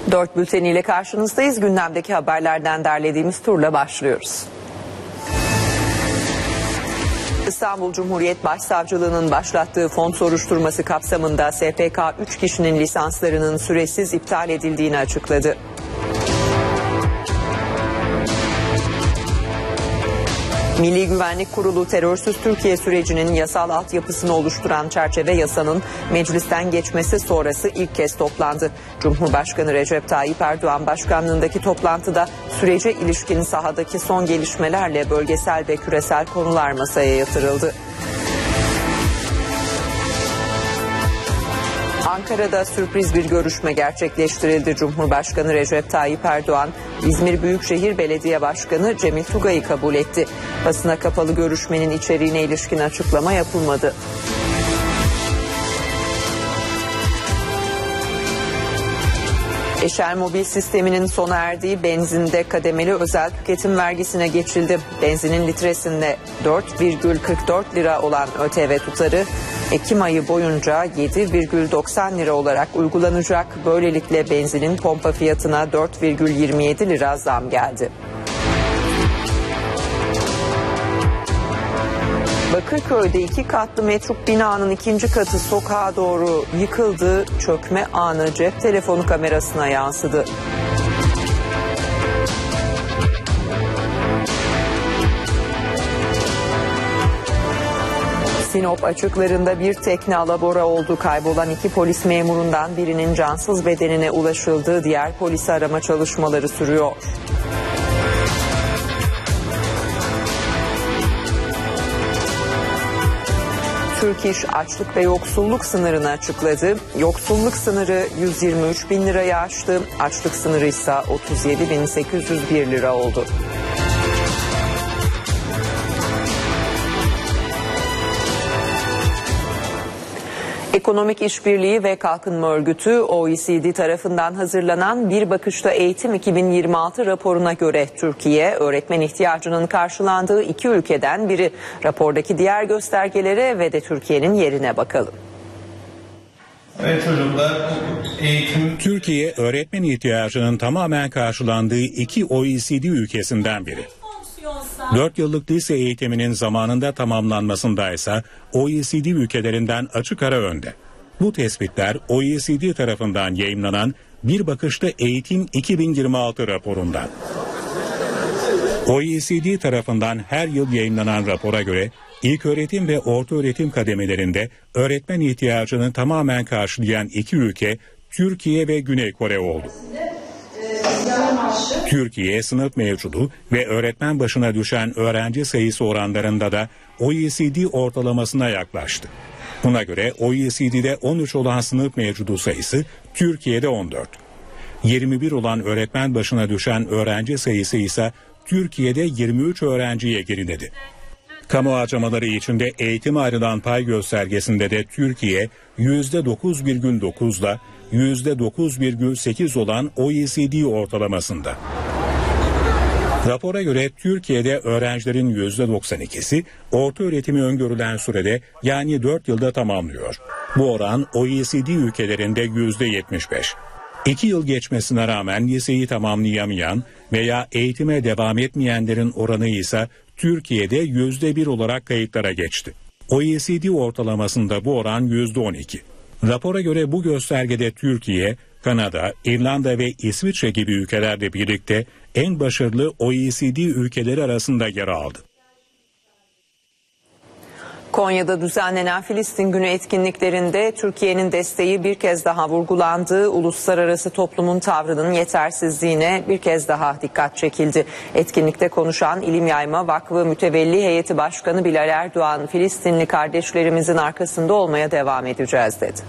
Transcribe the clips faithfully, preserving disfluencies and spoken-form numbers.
Dört bülteniyle karşınızdayız. Gündemdeki haberlerden derlediğimiz turla başlıyoruz. İstanbul Cumhuriyet Başsavcılığı'nın başlattığı fon soruşturması kapsamında S P K üç kişinin lisanslarının süresiz iptal edildiğini açıkladı. Milli Güvenlik Kurulu terörsüz Türkiye sürecinin yasal altyapısını oluşturan çerçeve yasanın meclisten geçmesi sonrası ilk kez toplandı. Cumhurbaşkanı Recep Tayyip Erdoğan başkanlığındaki toplantıda sürece ilişkin sahadaki son gelişmelerle bölgesel ve küresel konular masaya yatırıldı. Ankara'da sürpriz bir görüşme gerçekleştirildi. Cumhurbaşkanı Recep Tayyip Erdoğan, İzmir Büyükşehir Belediye Başkanı Cemil Tugay'ı kabul etti. Basına kapalı görüşmenin içeriğine ilişkin açıklama yapılmadı. Eşel Mobil sisteminin sona erdiği benzinde kademeli özel tüketim vergisine geçildi. Benzinin litresinde dört virgül kırk dört lira olan ÖTV tutarı Ekim ayı boyunca yedi virgül doksan lira olarak uygulanacak. Böylelikle benzinin pompa fiyatına dört virgül yirmi yedi lira zam geldi. Bakırköy'de iki katlı metruk binanın ikinci katı sokağa doğru yıkıldı. Çökme anı cep telefonu kamerasına yansıdı. Sinop açıklarında bir tekne alabora oldu. Kaybolan iki polis memurundan birinin cansız bedenine ulaşıldı. Diğer polisi arama çalışmaları sürüyor. Türk İş açlık ve yoksulluk sınırını açıkladı. Yoksulluk sınırı yüz yirmi üç bin lirayı aştı. Açlık sınırı ise otuz yedi bin sekiz yüz bir lira oldu. Ekonomik İşbirliği ve Kalkınma Örgütü O E C D tarafından hazırlanan Bir Bakışta Eğitim iki bin yirmi altı raporuna göre Türkiye öğretmen ihtiyacının karşılandığı iki ülkeden biri. Rapordaki diğer göstergelere ve de Türkiye'nin yerine bakalım. Evet çocuklar, eğitim... Türkiye öğretmen ihtiyacının tamamen karşılandığı iki O E C D ülkesinden biri. dört yıllık lise eğitiminin zamanında tamamlanmasında ise O E C D ülkelerinden açık ara önde. Bu tespitler O E C D tarafından yayımlanan Bir Bakışta Eğitim iki bin yirmi altı raporundan. O E C D tarafından her yıl yayımlanan rapora göre ilköğretim ve ortaöğretim kademelerinde öğretmen ihtiyacını tamamen karşılayan iki ülke Türkiye ve Güney Kore oldu. Türkiye sınıf mevcudu ve öğretmen başına düşen öğrenci sayısı oranlarında da O E C D ortalamasına yaklaştı. Buna göre O E C D'de on üç olan sınıf mevcudu sayısı Türkiye'de on dört. yirmi bir olan öğretmen başına düşen öğrenci sayısı ise Türkiye'de yirmi üç öğrenciye geriledi. Kamu harcamaları içinde eğitime ayrılan pay göstergesinde de Türkiye yüzde dokuz virgül dokuzla yüzde dokuz virgül sekiz olan O E C D ortalamasında. Rapora göre Türkiye'de öğrencilerin yüzde doksan ikisi orta öğretimi öngörülen sürede yani dört yılda tamamlıyor. Bu oran O E C D ülkelerinde yüzde yetmiş beş. İki yıl geçmesine rağmen liseyi tamamlayamayan veya eğitime devam etmeyenlerin oranı ise Türkiye'de yüzde bir olarak kayıtlara geçti. O E C D ortalamasında bu oran yüzde on iki. Rapora göre bu göstergede Türkiye, Kanada, İrlanda ve İsviçre gibi ülkelerle birlikte en başarılı O E C D ülkeleri arasında yer aldı. Konya'da düzenlenen Filistin Günü etkinliklerinde Türkiye'nin desteği bir kez daha vurgulandı. Uluslararası toplumun tavrının yetersizliğine bir kez daha dikkat çekildi. Etkinlikte konuşan İlim Yayma Vakfı Mütevelli Heyeti Başkanı Bilal Erdoğan, Filistinli kardeşlerimizin arkasında olmaya devam edeceğiz dedi.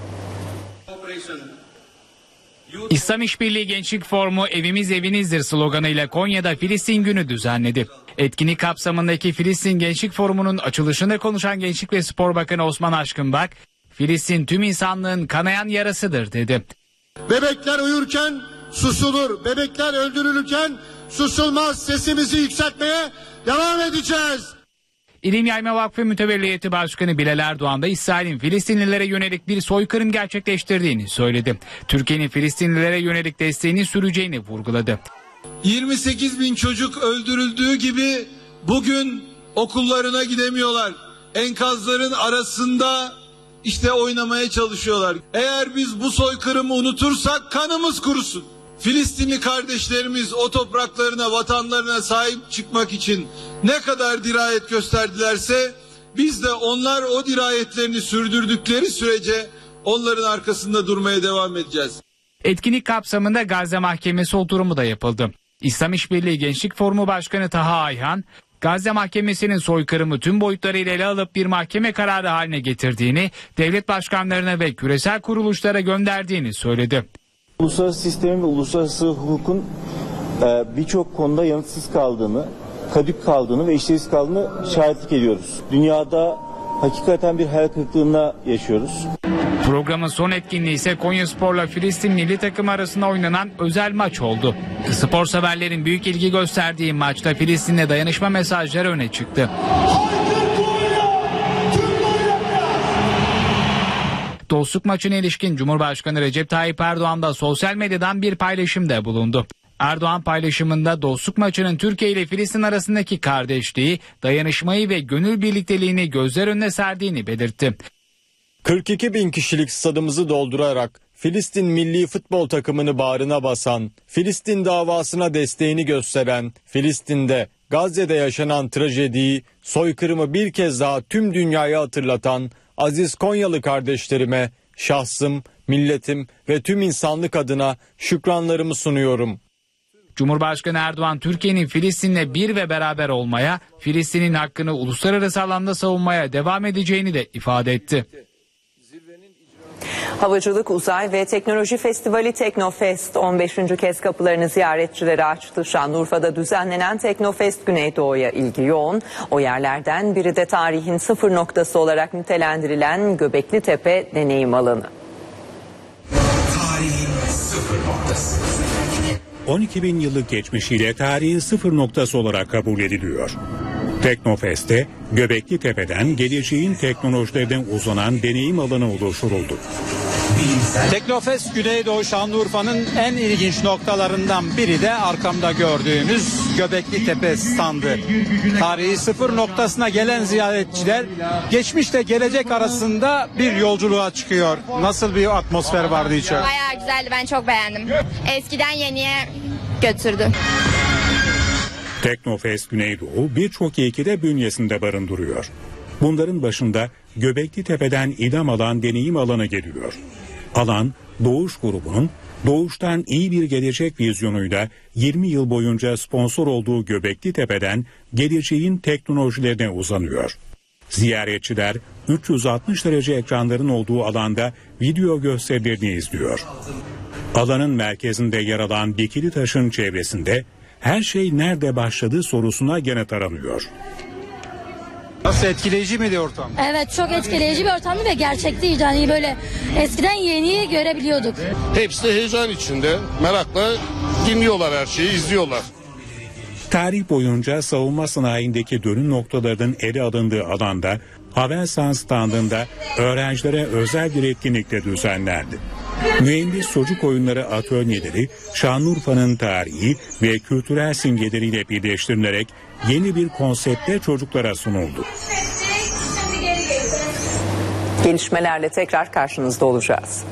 İslam İşbirliği Gençlik Forumu Evimiz Evinizdir sloganıyla Konya'da Filistin Günü düzenledi. Etkinlik kapsamındaki Filistin Gençlik Forumu'nun açılışında konuşan Gençlik ve Spor Bakanı Osman Aşkınbak, Filistin tüm insanlığın kanayan yarasıdır dedi. Bebekler uyurken susulur, bebekler öldürülürken susulmaz, sesimizi yükseltmeye devam edeceğiz. İlim Yayma Vakfı Mütevelliyeti Başkanı Bilal Erdoğan da İsrail'in Filistinlilere yönelik bir soykırım gerçekleştirdiğini söyledi. Türkiye'nin Filistinlilere yönelik desteğini süreceğini vurguladı. yirmi sekiz bin çocuk öldürüldüğü gibi bugün okullarına gidemiyorlar. Enkazların arasında işte oynamaya çalışıyorlar. Eğer biz bu soykırımı unutursak kanımız kurusun. Filistinli kardeşlerimiz o topraklarına, vatanlarına sahip çıkmak için ne kadar dirayet gösterdilerse biz de onlar o dirayetlerini sürdürdükleri sürece onların arkasında durmaya devam edeceğiz. Etkinlik kapsamında Gazze Mahkemesi oturumu da yapıldı. İslam İşbirliği Gençlik Forumu Başkanı Taha Ayhan, Gazze Mahkemesi'nin soykırımı tüm boyutlarıyla ele alıp bir mahkeme kararı haline getirdiğini, devlet başkanlarına ve küresel kuruluşlara gönderdiğini söyledi. Uluslararası sistemin ve uluslararası hukukun birçok konuda yanıtsız kaldığını, kadük kaldığını ve işlevsiz kaldığını şahitlik ediyoruz. Dünyada hakikaten bir hayal kırıklığına yaşıyoruz. Programın son etkinliği ise Konyaspor'la Filistin milli takımı arasında oynanan özel maç oldu. Spor severlerin büyük ilgi gösterdiği maçta Filistin'le dayanışma mesajları öne çıktı. Dostluk maçına ilişkin Cumhurbaşkanı Recep Tayyip Erdoğan da sosyal medyadan bir paylaşımda bulundu. Erdoğan paylaşımında dostluk maçının Türkiye ile Filistin arasındaki kardeşliği, dayanışmayı ve gönül birlikteliğini gözler önüne serdiğini belirtti. kırk iki bin kişilik stadımızı doldurarak Filistin milli futbol takımını bağrına basan, Filistin davasına desteğini gösteren, Filistin'de, Gazze'de yaşanan trajediyi, soykırımı bir kez daha tüm dünyaya hatırlatan aziz Konyalı kardeşlerime şahsım, milletim ve tüm insanlık adına şükranlarımı sunuyorum. Cumhurbaşkanı Erdoğan, Türkiye'nin Filistin'le bir ve beraber olmaya, Filistin'in hakkını uluslararası alanda savunmaya devam edeceğini de ifade etti. Havacılık, Uzay ve Teknoloji Festivali Teknofest on beşinci kez kapılarını ziyaretçilere açtı. Şanlıurfa'da düzenlenen Teknofest Güneydoğu'ya ilgi yoğun. O yerlerden biri de tarihin sıfır noktası olarak nitelendirilen Göbekli Tepe deneyim alanı. Tarihin sıfır noktası. on iki bin yıllık geçmişiyle tarihin sıfır noktası olarak kabul ediliyor. Teknofest'te Göbekli Tepe'den geleceğin teknolojilerine uzanan deneyim alanı oluşturuldu. Teknofest Güneydoğu Şanlıurfa'nın en ilginç noktalarından biri de arkamda gördüğümüz Göbekli Tepe standı. Tarihi sıfır noktasına gelen ziyaretçiler geçmişle gelecek arasında bir yolculuğa çıkıyor. Nasıl bir atmosfer vardı içeride? Bayağı güzeldi, ben çok beğendim. Eskiden yeniye götürdü. Teknofest Güneydoğu birçok ilki de bünyesinde barındırıyor. Bunların başında Göbekli Tepe'den idam alan deneyim alanı geliyor. Alan, Doğuş grubunun Doğuştan iyi bir gelecek vizyonuyla yirmi yıl boyunca sponsor olduğu Göbekli Tepe'den geleceğin teknolojilerine uzanıyor. Ziyaretçiler üç yüz altmış derece ekranların olduğu alanda video gösterilerini izliyor. Alanın merkezinde yer alan dikili taşın çevresinde her şey nerede başladı sorusuna yanıt aranıyor. Nasıl, etkileyici miydi ortam? Evet, çok etkileyici bir ortamdı ve gerçekteydi. Hani böyle eskiden yeniyi görebiliyorduk. Hepsi de heyecan içinde, merakla dinliyorlar, her şeyi izliyorlar. Tarih boyunca savunma sanayindeki dönüm noktalarının ele alındığı alanda Havelsan standında öğrencilere özel bir etkinlikle düzenlendi. Mühendis çocuk oyunları atölyeleri Şanlıurfa'nın tarihi ve kültürel simgeleriyle birleştirilerek yeni bir konseptle çocuklara sunuldu. Gelişmelerle tekrar karşınızda olacağız.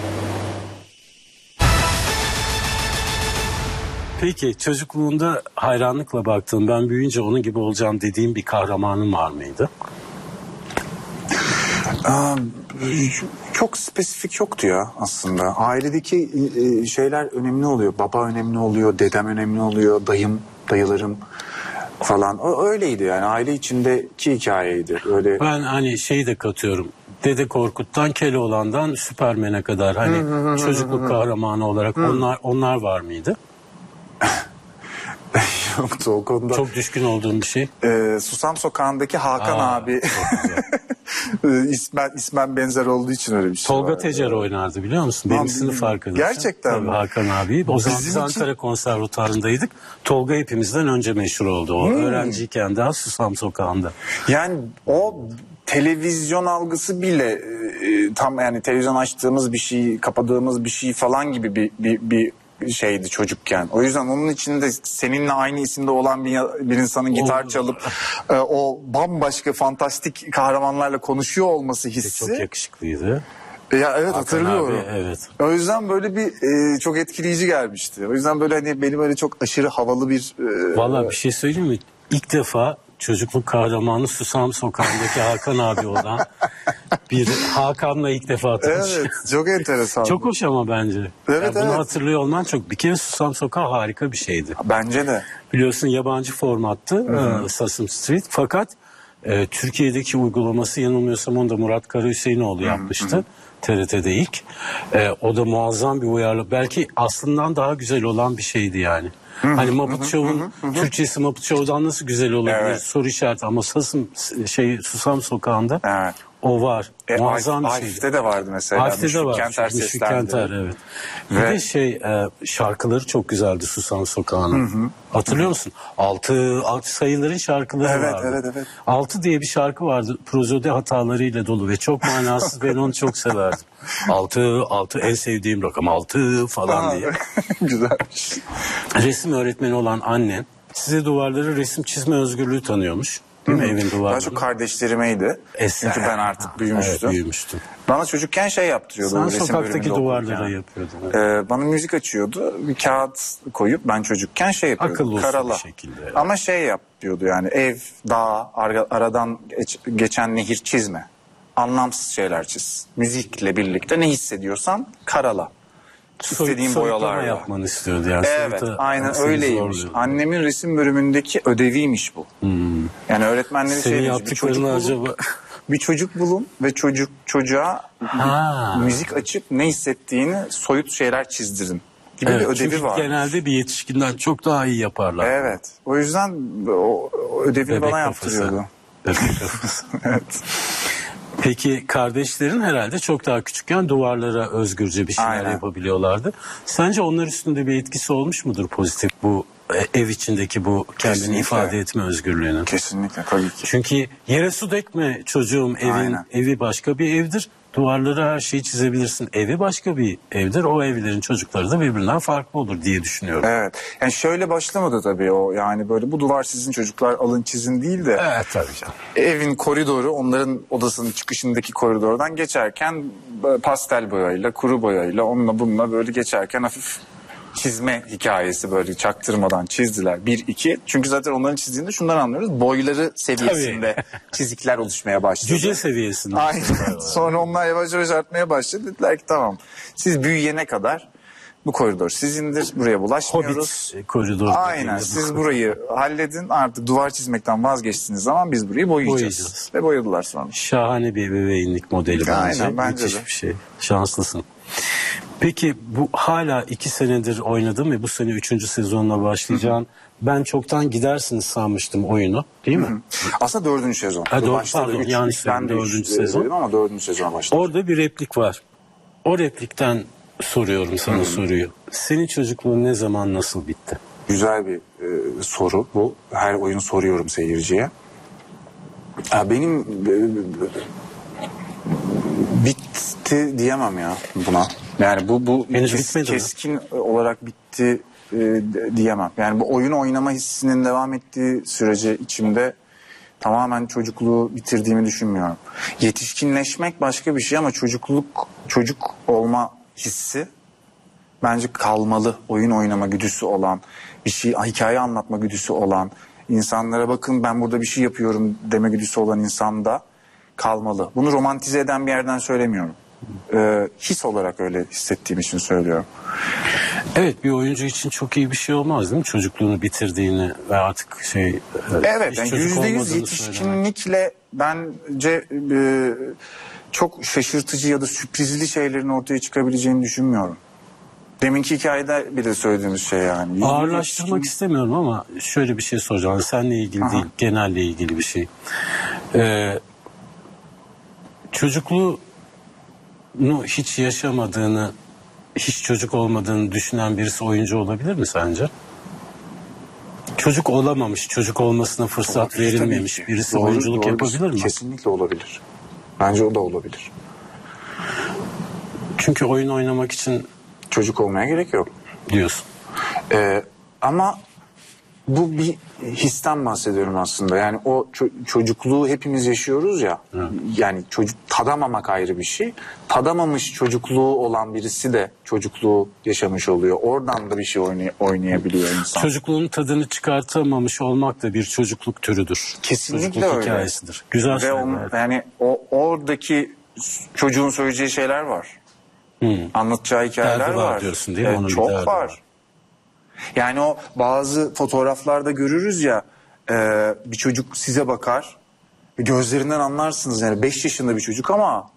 Peki çocukluğunda hayranlıkla baktığın, ben büyüyünce onun gibi olacağım dediğim bir kahramanın var mıydı? Çok spesifik yoktu ya aslında. Ailedeki şeyler önemli oluyor. Baba önemli oluyor, dedem önemli oluyor, dayım, dayılarım falan. O öyleydi yani, aile içindeki hikayeydi. Öyle. Ben hani şeyi de katıyorum. Dede Korkut'tan Keloğlan'dan Süpermen'e kadar hani çocukluk kahramanı olarak onlar onlar var mıydı? yoktu o konuda. Çok düşkün olduğum bir şey. Ee, Susam Sokağı'ndaki Hakan Aa, abi ismen, ismen benzer olduğu için öyle bir şey Tolga var. Tecer oynardı biliyor musun? Benim Lan, sınıf arkadaşım. gerçekten Tabii mi? Hakan abi. O zaman biz Bizim Ankara Konservatuarı'ndaydık. Tolga hepimizden önce meşhur oldu. O Hmm. öğrenciyken daha Susam Sokağı'nda. Yani o televizyon algısı bile e, tam yani televizyon açtığımız bir şey, kapadığımız bir şey falan gibi bir bir, bir şeydi çocukken. O yüzden onun içinde seninle aynı isimde olan bir, bir insanın gitar O- çalıp e, o bambaşka fantastik kahramanlarla konuşuyor olması hissi. Çok yakışıklıydı. Ya evet, Hakan hatırlıyorum. abi, evet. O yüzden böyle bir e, çok etkileyici gelmişti. O yüzden böyle hani benim öyle çok aşırı havalı bir e, Vallahi bir şey söyleyeyim mi? İlk defa çocukluk kahramanı Susam Sokağı'ndaki Hakan abi olan bir Hakan'la ilk defa tanışıyorum. evet, çok enteresan. Çok hoş ama bence. Evet, Yani bunu evet. hatırlıyor olman çok. Bir kere Susam Sokağı harika bir şeydi. Bence de. Biliyorsun yabancı formattı e, Sesame Street. Fakat e, Türkiye'deki uygulaması yanılmıyorsam onu da Murat Karahüseyinoğlu yapmıştı. T R T'de ilk. E, o da muazzam bir uyarlı. Belki aslından daha güzel olan bir şeydi yani. Hani Muppet Show'un Türkçesi Muppet Show'dan nasıl güzel olabilir? Evet. Soru işareti ama Sasım şey Susam Sokağı'nda Evet. o var. E, Muazzam bir Arif- şeydi. Arif'te de vardı mesela. Arif'te de Müşfik var. Kenter Müşfik seslendi. Kenter, evet. Bir Ve- de şey e, şarkıları çok güzeldi Susam Sokağı'nın. Hatırlıyor musun? Altı, altı sayıların şarkıları Evet, vardı. evet, evet. Altı diye bir şarkı vardı. Prozode hatalarıyla dolu ve çok manasız. Ben onu çok severdim. Altı, altı en sevdiğim rakam. Altı falan Aa, diye. Güzelmiş. Resim öğretmeni olan annen size duvarları resim çizme özgürlüğü tanıyormuş. Değil mi evin duvarları? Daha çok kardeşlerimeydi. Eser. Çünkü ben artık büyümüştüm. Evet, büyümüştüm. Bana çocukken şey yaptırıyordu. Sen resim sokaktaki bölümünde duvarlara okurken. yapıyordun. Ee, bana müzik açıyordu. Bir kağıt koyup ben çocukken şey yapıyordum. Akıllı usul Karala. bir şekilde. Yani. Ama şey yap diyordu yani ev, dağ, ara- aradan geç- geçen nehir çizme. Anlamsız şeyler çiz. Müzikle birlikte ne hissediyorsan karala. İstediğin Soyutlama boyalarla. yapmanı istiyordu yani. Evet, Soyuta- aynen seni öyleymiş. zorluyordu. Annemin resim bölümündeki ödeviymiş bu. Hmm. Yani öğretmenleri Senin şey demiş, bir çocuk yaptıklarını bulun, acaba... bir çocuk bulun ve çocuk çocuğa Ha. müzik açıp ne hissettiğini soyut şeyler çizdirin gibi Evet, bir ödevi çünkü var. genelde bir yetişkinden çok daha iyi yaparlar. Evet. O yüzden o, o ödevini Bebek bana kafası. yaptırıyordu. Bebek kafası. Evet. Peki kardeşlerin herhalde çok daha küçükken duvarlara özgürce bir şeyler Aynen. yapabiliyorlardı. Sence onlar üstünde bir etkisi olmuş mudur pozitif bu e, ev içindeki bu kendini Kesinlikle. ifade etme özgürlüğünün? Kesinlikle, tabii ki. Çünkü yere su dökme çocuğum, evin Aynen. evi başka bir evdir. Duvarlara her şeyi çizebilirsin. Evi başka bir evdir. O evlerin çocukları da birbirinden farklı olur diye düşünüyorum. Evet. Yani şöyle başlamadı tabii o. Yani böyle bu duvar sizin çocuklar alın çizin değil de. Evet tabii canım. Evin koridoru, onların odasının çıkışındaki koridordan geçerken pastel boyayla, kuru boyayla, onunla bununla böyle geçerken hafif çizme hikayesi böyle çaktırmadan çizdiler. Bir, iki. Çünkü zaten onların çizdiğinde şundan anlıyoruz. Boyları seviyesinde çizikler oluşmaya başladı. Cüce seviyesinde. Aynen. Sonra onlar yavaş yavaş artmaya başladı. Dediler ki tamam, siz büyüyene kadar bu koridor sizindir. Buraya bulaşmıyoruz. Hobbit koridoru. Aynen. Siz burayı halledin. Artık duvar çizmekten vazgeçtiğiniz zaman biz burayı boyayacağız. Boyayacağız. Ve boyadılar sonra. Şahane bir ebeveynlik modeli bence. Aynen, bence Müthiş de. bir şey. Şanslısın. Peki bu hala iki senedir oynadın ve bu sene üçüncü sezonla başlayacağın. Ben çoktan gidersiniz sanmıştım oyunu. Değil mi? Hı hı. Aslında dördüncü sezon. Ha, doğru, Başladı. pardon, Üç- yanlış ben söyledim, de üç dördüncü dedim sezon. ama dördüncü sezon başladı. Orada bir replik var. O replikten soruyorum sana soruyu. Senin çocukluğun ne zaman nasıl bitti? Güzel bir e, soru bu. Her oyun soruyorum seyirciye. Ya benim e, bitti diyemem ya buna. Yani bu bu Henüz kes- bitmedi mi? keskin olarak bitti e, de- diyemem. Yani bu oyun oynama hissinin devam ettiği sürece içimde tamamen çocukluğu bitirdiğimi düşünmüyorum. Yetişkinleşmek başka bir şey ama çocukluk, çocuk olma hissi bence kalmalı. Oyun oynama güdüsü olan, bir şey, hikaye anlatma güdüsü olan, insanlara bakın ben burada bir şey yapıyorum deme güdüsü olan insanda kalmalı. Bunu romantize eden bir yerden söylemiyorum. Ee, his olarak öyle hissettiğim için söylüyorum. Evet, bir oyuncu için çok iyi bir şey olmaz değil mi? Çocukluğunu bitirdiğini ve artık şey... Evet, hiç yani çocuk yüzde yüz olmadığını yetişkinlikle bence e, çok şaşırtıcı ya da sürprizli şeylerin ortaya çıkabileceğini düşünmüyorum. Deminki hikayede bir de söylediğimiz şey yani. Ağırlaştırmak istemiyorum ama şöyle bir şey soracağım. Seninle ilgili Aha. değil, genelle ilgili bir şey. Ee, çocukluğunu hiç yaşamadığını, hiç çocuk olmadığını düşünen birisi oyuncu olabilir mi sence? Çocuk olamamış, çocuk olmasına fırsat Olabilir, verilmemiş birisi doğru, oyunculuk doğru. yapabilir mi? Kesinlikle olabilir. Bence o da olabilir. Çünkü oyun oynamak için çocuk olmaya gerek yok diyorsun. Ee, ama bu bir histen bahsediyorum aslında. Yani o ço- çocukluğu hepimiz yaşıyoruz ya. Hı. Yani çocuk tadamamak ayrı bir şey. Tadamamış çocukluğu olan birisi de çocukluğu yaşamış oluyor. Oradan da bir şey oynay- oynayabiliyor insan. Çocukluğun tadını çıkartamamış olmak da bir çocukluk türüdür. Kesinlikle çocukluk öyle. Hikayesidir. Güzel Ve söyledin. on, yani o oradaki çocuğun söyleyeceği şeyler var. Hmm. Anlatacağı hikayeler Derdi var var. diyorsun değil mi? Evet, Onun çok bir derdi var. var. Yani o bazı fotoğraflarda görürüz ya, e, bir çocuk size bakar, gözlerinden anlarsınız yani beş yaşında bir çocuk ama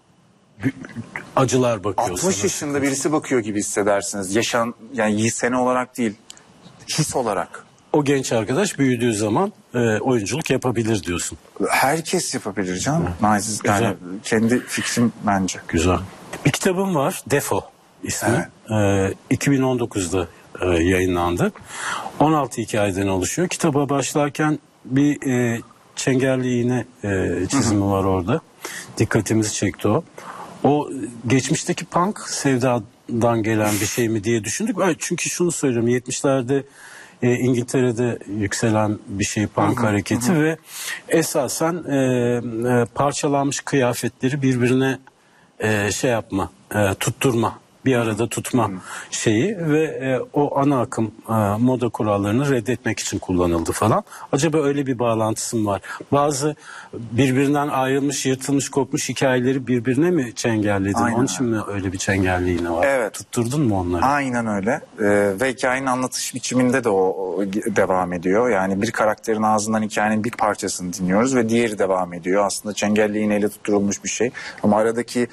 acılar bakıyor. altmış sana. yaşında birisi bakıyor gibi hissedersiniz. Yaşan yani sene olarak değil, his olarak. O genç arkadaş büyüdüğü zaman e, oyunculuk yapabilir diyorsun. Herkes yapabilir canım. Naziz, yani kendi fikrim bence. Güzel. Bir kitabım var, Defo ismi. Evet. E, iki bin on dokuzda e, yayınlandı. on altı hikayeden oluşuyor. Kitaba başlarken bir e, çengelli iğne e, çizimi var orada. Dikkatimizi çekti o. O geçmişteki punk sevdadan gelen bir şey mi diye düşündük. Evet, çünkü şunu söylüyorum, yetmişlerde e, İngiltere'de yükselen bir şey punk hı hı, hareketi hı. ve esasen e, e, parçalanmış kıyafetleri birbirine e, şey yapma, e, tutturma, bir arada tutma hı hı. şeyi ve e, o ana akım e, moda kurallarını reddetmek için kullanıldı falan. Acaba öyle bir bağlantısı mı var? Bazı birbirinden ayrılmış, yırtılmış, kopmuş hikayeleri birbirine mi çengelledin? Aynen. Onun için mi öyle bir çengelliğine var? Evet. Tutturdun mu onları? Aynen öyle. Ee, ve hikayenin anlatış biçiminde de o, o devam ediyor. Yani bir karakterin ağzından hikayenin bir parçasını dinliyoruz ve diğeri devam ediyor. Aslında çengelli iğneyle tutturulmuş bir şey. Ama aradaki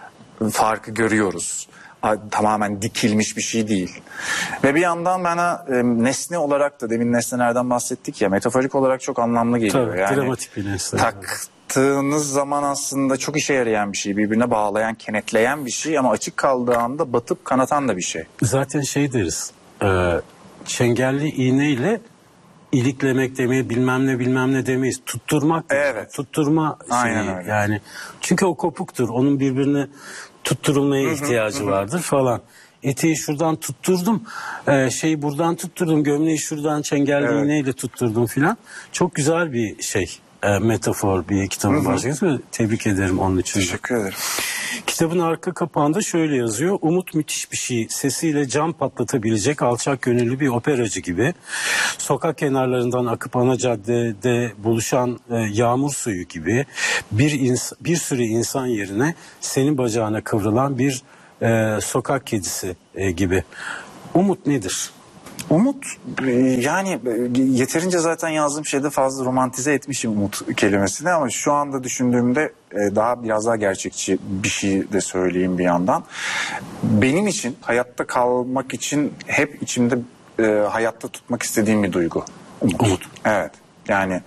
farkı görüyoruz. Tamamen dikilmiş bir şey değil. Ve bir yandan bana e, nesne olarak da, demin nesnelerden bahsettik ya, metaforik olarak çok anlamlı geliyor. Tabii, yani dramatik bir nesne. Taktığınız zaman aslında çok işe yarayan bir şey. Birbirine bağlayan, kenetleyen bir şey ama açık kaldığı anda batıp kanatan da bir şey. Zaten şey deriz, e, çengelli iğneyle iliklemek demeyi, bilmem ne bilmem ne demeyiz. Tutturmak. Evet. Tutturma Aynen şeyi öyle. yani. Çünkü o kopuktur. Onun birbirine tutturulmaya ihtiyacı vardır falan. Eteği şuradan tutturdum, e, şeyi buradan tutturdum, gömleği şuradan çengelli evet. iğneyle tutturdum filan. Çok güzel bir şey, e, metafor bir kitabın başlığı. Tebrik ederim onun için. Teşekkür ederim. Kitabın arka kapağında şöyle yazıyor. Umut müthiş bir şey. Sesiyle cam patlatabilecek alçak gönüllü bir operacı gibi. Sokak kenarlarından akıp ana caddede buluşan e, yağmur suyu gibi. Bir, ins- bir sürü insan yerine senin bacağına kıvrılan bir e, sokak kedisi e, gibi. Umut nedir? Umut yani yeterince zaten yazdığım şeyde fazla romantize etmişim umut kelimesini ama şu anda düşündüğümde daha biraz daha gerçekçi bir şey de söyleyeyim bir yandan. Benim için hayatta kalmak için hep içimde e, hayatta tutmak istediğim bir duygu. Umut. Umut. Evet. Yani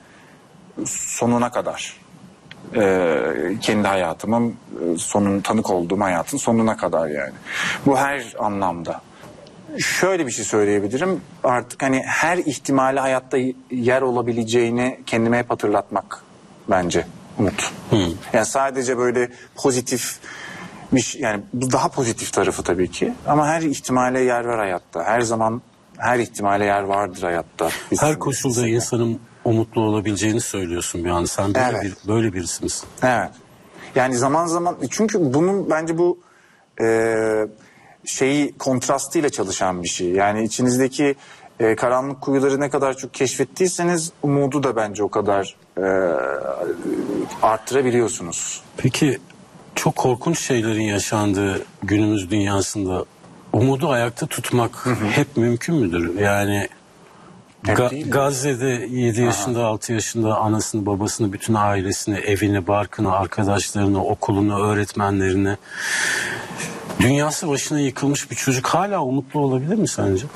sonuna kadar. E, kendi hayatımın sonun tanık olduğum hayatın sonuna kadar yani. Bu her anlamda. Şöyle bir şey söyleyebilirim. Artık hani her ihtimali hayatta yer olabileceğini kendime hep hatırlatmak bence umut. Hmm. Yani sadece böyle pozitif bir şey, yani bu daha pozitif tarafı tabii ki. Ama her ihtimale yer var hayatta. Her zaman her ihtimale yer vardır hayatta. Biz her koşulda mesela insanın umutlu olabileceğini söylüyorsun bir an. Sen böyle, evet. bir, böyle birisi misin? Evet. Yani zaman zaman çünkü bunun bence bu eee şeyi kontrastıyla çalışan bir şey. Yani içinizdeki e, karanlık kuyuları ne kadar çok keşfettiyseniz umudu da bence o kadar e, arttırabiliyorsunuz. Peki çok korkunç şeylerin yaşandığı günümüz dünyasında umudu ayakta tutmak hı hı. hep mümkün müdür? Yani Ga- Gazze'de yedi yaşında Aha. altı yaşında anasını babasını bütün ailesini evini barkını arkadaşlarını okulunu öğretmenlerini Dünyası başına yıkılmış bir çocuk hala umutlu olabilir mi sence?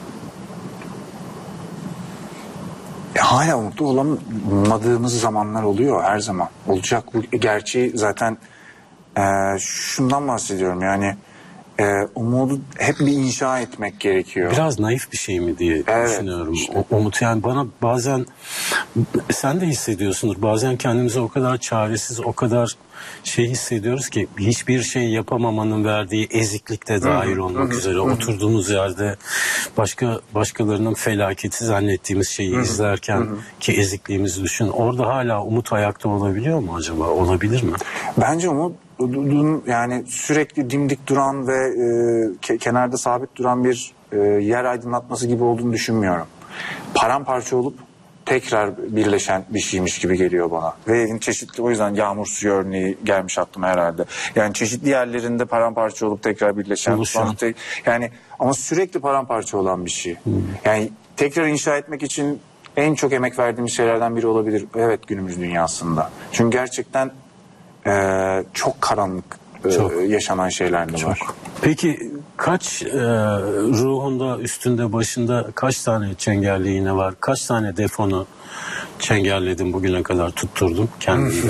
E, hala umutlu olamadığımız zamanlar oluyor her zaman. Olacak bu gerçeği zaten e, şundan bahsediyorum yani e, umudu hep bir inşa etmek gerekiyor. Biraz naif bir şey mi diye evet, düşünüyorum. Işte. O, umut yani bana bazen sen de hissediyorsundur. Bazen kendimizi o kadar çaresiz, o kadar şey hissediyoruz ki hiçbir şey yapamamanın verdiği eziklik de dahil olmak hı hı, üzere. Hı hı. Oturduğumuz yerde başka başkalarının felaketi zannettiğimiz şeyi hı hı, izlerken hı hı. ki ezikliğimizi düşün. Orada hala umut ayakta olabiliyor mu acaba? Olabilir mi? Bence umut yani sürekli dimdik duran ve e, kenarda sabit duran bir e, yer aydınlatması gibi olduğunu düşünmüyorum. Paramparça olup tekrar birleşen bir şeymiş gibi geliyor bana. Ve çeşitli, o yüzden yağmur suyu örneği gelmiş aklıma herhalde. Yani çeşitli yerlerinde paramparça olup tekrar birleşen. Tek, yani ama sürekli paramparça olan bir şey. Hmm. Yani tekrar inşa etmek için en çok emek verdiğimiz şeylerden biri olabilir. Evet, günümüz dünyasında. Çünkü gerçekten e, çok karanlık e, çok. yaşanan şeyler de var. Peki kaç e, ruhunda, üstünde, başında kaç tane çengelli iğne var? Kaç tane defonu çengelledin bugüne kadar, tutturdun kendinde?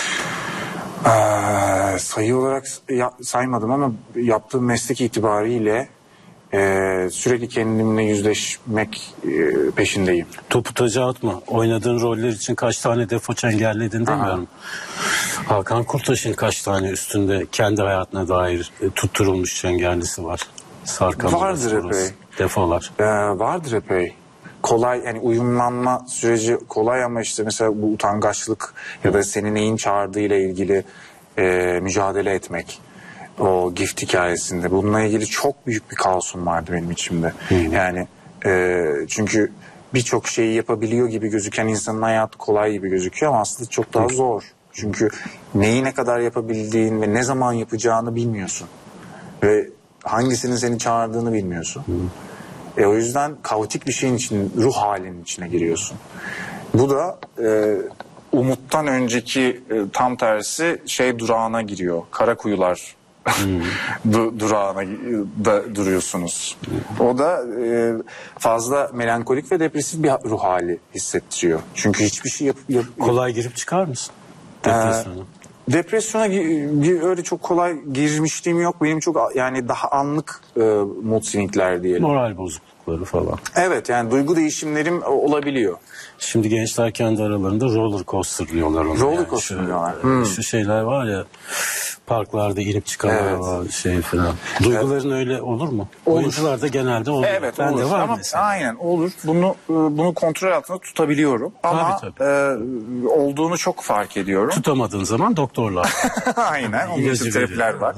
ee, sayı olarak ya, saymadım ama yaptığım meslek itibariyle e, sürekli kendimle yüzleşmek e, peşindeyim. Topu taca atma. Oynadığın roller için kaç tane defo çengelledin demiyorum. Hakan Kurtaş'ın kaç tane üstünde kendi hayatına dair e, tutturulmuş çengellisi var? Sarkan vardır epey. Defolar. Ee, vardır epey. Kolay, yani uyumlanma süreci kolay ama işte mesela bu utangaçlık ya da seni neyin çağırdığıyla ilgili e, mücadele etmek. O gift hikayesinde. Bununla ilgili çok büyük bir kaosum vardı benim içimde. Hmm. Yani e, çünkü birçok şeyi yapabiliyor gibi gözüken insanın hayatı kolay gibi gözüküyor ama aslında çok daha zor. Çünkü neyi ne kadar yapabildiğin ve ne zaman yapacağını bilmiyorsun. Ve hangisinin seni çağırdığını bilmiyorsun. Hmm. E, o yüzden kaotik bir şeyin için, ruh halinin içine giriyorsun. Bu da e, umuttan önceki e, tam tersi şey durağına giriyor. Kara kuyular hmm. du, durağına da duruyorsunuz. Hmm. O da e, fazla melankolik ve depresif bir ruh hali hissettiriyor. Çünkü hiçbir şey yap... yap Kolay girip çıkar mısın depresyona? Ee, depresyona bir öyle çok kolay girmişliğim yok. Benim çok yani daha anlık e, mood swingler diyelim. Moral bozuklukları falan. Evet, yani duygu değişimlerim olabiliyor. Şimdi gençler kendi aralarında roller coaster diyorlar ona. Roller yani. coaster şu, diyorlar. Hmm. Şu şeyler var ya, parklarda inip çıkanlar evet. var şey falan. Duyguların evet. öyle olur mu? Olur. Oyuncularda genelde olur. Evet, ben olur. De var ama mesela. Aynen olur. Bunu bunu kontrol altında tutabiliyorum. Ama tabii, tabii. E, olduğunu çok fark ediyorum. Tutamadığın zaman doktorlar. Aynen. Onun için terapiler var.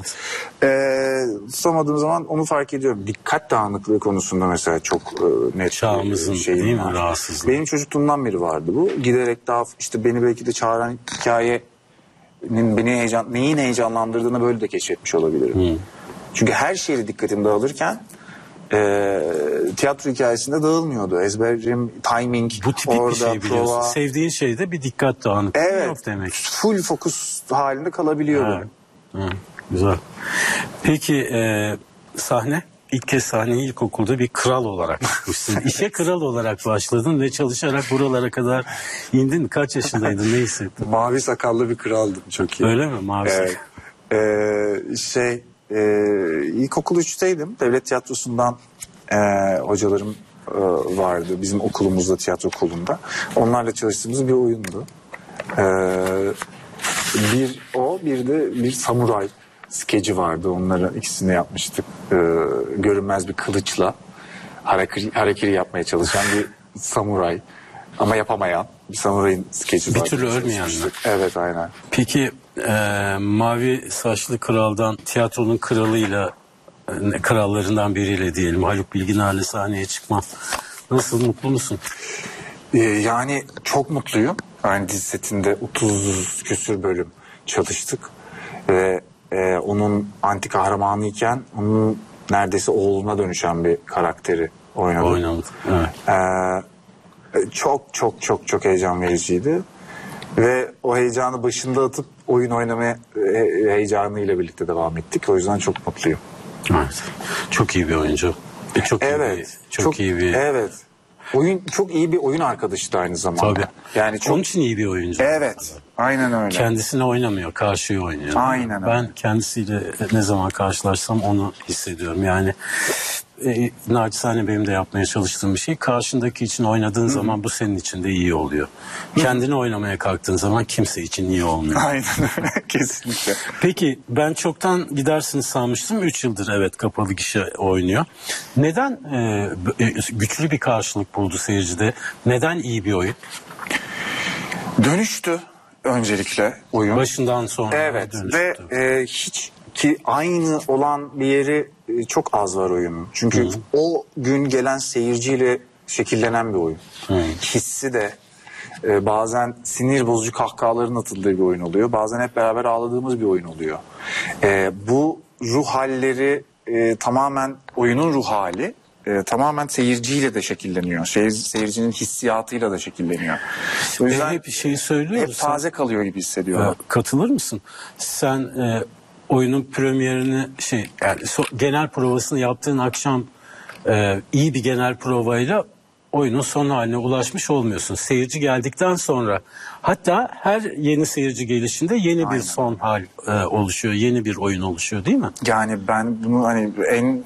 E, tutamadığım zaman onu fark ediyorum. Dikkat dağınıklığı konusunda mesela çok e, net çağımızın şeyim değil mi var. Rahatsızlığı? Benim çocukluğumdan beri vardı bu. Giderek daha işte beni belki de çağıran hikaye beni heyecan, neyin heyecanlandırdığını böyle de keşfetmiş olabilirim. Hmm. Çünkü her şeyle dikkatim dağılırken e, tiyatro hikayesinde dağılmıyordu. Ezberim, timing, bu tipik orada, bir şey biliyorsun. prova. Sevdiğin şeyde bir dikkat dağınıklığı evet, yok demek. Full fokus halinde kalabiliyordum. Ha. Ha. Güzel. Peki e, sahne? İlk kez sahneye ilkokulda bir kral olarak çıkmışsın. İşe kral olarak başladın ve çalışarak buralara kadar indin. Kaç yaşındaydın, ne hissettin? Mavi sakallı bir kraldım, çok iyi. Öyle mi? Mavi evet. Ee, şey, e, ilkokul üçteydim. Devlet tiyatrosundan e, hocalarım e, vardı. Bizim okulumuzda, tiyatro okulunda. Onlarla çalıştığımız bir oyundu. E, bir o, bir de bir samuray skeci vardı. Onları ikisini yapmıştık. Ee, görünmez bir kılıçla harekiri, harekiri yapmaya çalışan bir samuray. Ama yapamayan bir samurayın skeci vardı. Bir türlü ölmeyen mi? Evet, aynen. Peki e, mavi saçlı kraldan tiyatronun kralıyla, e, krallarından biriyle diyelim, Haluk Bilginer'le sahneye çıkma. Nasıl, mutlu musun? Ee, yani çok mutluyum. Yani dizi setinde otuz küsür bölüm çalıştık. Ve Ee, onun anti kahramanı iken onun neredeyse oğluna dönüşen bir karakteri oynadı. Oynadı. Evet. Ee, çok çok çok çok heyecan vericiydi. Ve o heyecanı başında atıp oyun oynamaya e, heyecanıyla birlikte devam ettik. O yüzden çok mutluyum. Evet. Çok iyi bir oyuncu. Çok evet. iyi bir, çok, çok iyi bir. Evet. Oyun çok iyi bir oyun arkadaşı da aynı zamanda. Tabii. Yani çok... Onun için iyi bir oyuncu. Evet. Aynen öyle. Kendisine oynamıyor, karşıya oynuyor. Aynen öyle. Ben kendisiyle ne zaman karşılaşsam onu hissediyorum. Yani e, naçizane benim de yapmaya çalıştığım bir şey. Karşındaki için oynadığın Hı. zaman bu senin için de iyi oluyor. Hı. Kendine oynamaya kalktığın zaman kimse için iyi olmuyor. Aynen öyle. Kesinlikle. Peki ben çoktan gidersiniz sanmıştım. Üç yıldır evet kapalı gişe oynuyor. Neden e, güçlü bir karşılık buldu seyircide? Neden iyi bir oyun? Dönüştü öncelikle oyun. Başından sonra. Evet dönüştü. ve e, hiç ki aynı olan bir yeri e, çok az var oyunun. Çünkü Hı. o gün gelen seyirciyle şekillenen bir oyun. Hı. Hissi de e, bazen sinir bozucu kahkahaların atıldığı bir oyun oluyor. Bazen hep beraber ağladığımız bir oyun oluyor. E, bu ruh halleri e, tamamen oyunun ruh hali. E, tamamen seyirciyle de şekilleniyor. Seyir, seyircinin hissiyatıyla da şekilleniyor. O yüzden e, hep bir şey söylüyoruz. Hep taze sen, kalıyor gibi hissediyorum. E, katılır mısın? Sen e, oyunun premierini şey yani so, genel provasını yaptığın akşam e, iyi bir genel provayla oyunun son haline ulaşmış olmuyorsun. Seyirci geldikten sonra hatta her yeni seyirci gelişinde yeni Aynen. bir son hal e, oluşuyor. Yeni bir oyun oluşuyor değil mi? Yani ben bunu hani en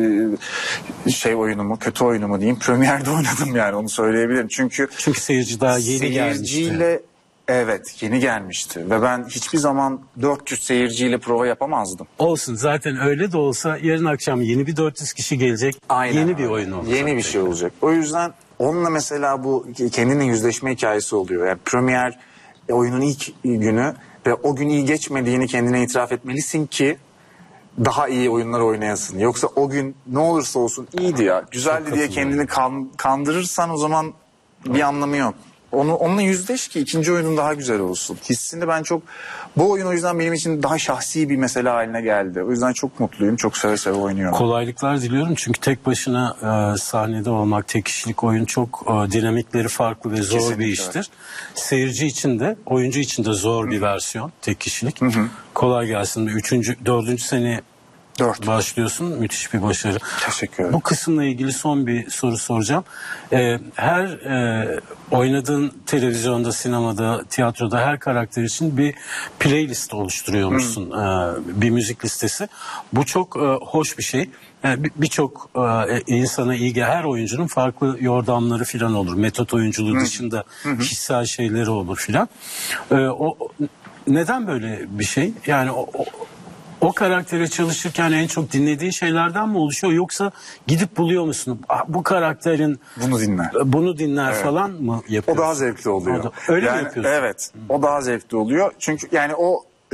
e, şey oyunumu, kötü oyunumu diyeyim premierde oynadım yani onu söyleyebilirim. Çünkü Çünkü seyirci daha yeni seyirciyle, gelmişti. Evet yeni gelmişti ve ben hiçbir zaman dört yüz seyirciyle prova yapamazdım. Olsun zaten öyle de olsa yarın akşam yeni bir dört yüz kişi gelecek. Aynen. Yeni bir oyun olacak. Yeni bir şey olacak. O yüzden onunla mesela bu kendine yüzleşme hikayesi oluyor. Yani premier oyunun ilk günü ve o gün iyi geçmediğini kendine itiraf etmelisin ki daha iyi oyunlar oynayasın. Yoksa o gün ne olursa olsun iyiydi ya güzeldi diye kendini kan, kandırırsan o zaman bir anlamı yok. Onu, onunla yüzleş ki ikinci oyunun daha güzel olsun. Hissini ben çok... Bu oyun o yüzden benim için daha şahsi bir mesele haline geldi. O yüzden çok mutluyum. Çok seve seve oynuyorum. Kolaylıklar diliyorum. Çünkü tek başına e, sahnede olmak, tek kişilik oyun çok e, dinamikleri farklı ve zor Kesinlikle. bir iştir. Seyirci için de, oyuncu için de zor Hı. bir versiyon. Tek kişilik. Hı hı. Kolay gelsin. Üçüncü, dördüncü sene Dört. başlıyorsun. Müthiş bir başarı. Teşekkür ederim. Bu kısımla ilgili son bir soru soracağım. Ee, her e, oynadığın televizyonda, sinemada, tiyatroda her karakter için bir playlist oluşturuyormuşsun. Ee, bir müzik listesi. Bu çok e, hoş bir şey. Yani Birçok bir e, insana iyi gelen her oyuncunun farklı yordamları filan olur. Metot oyunculuğu Hı. dışında Hı. kişisel şeyleri olur filan. Ee, o neden böyle bir şey? Yani o, o O karaktere çalışırken en çok dinlediğin şeylerden mi oluşuyor yoksa gidip buluyor musun? Bu karakterin bunu dinler. Bunu dinler evet. falan mı yapıyorsun? O daha zevkli oluyor. Da, öyle yani, mi yapıyorsun? Evet. O daha zevkli oluyor. Çünkü yani o e,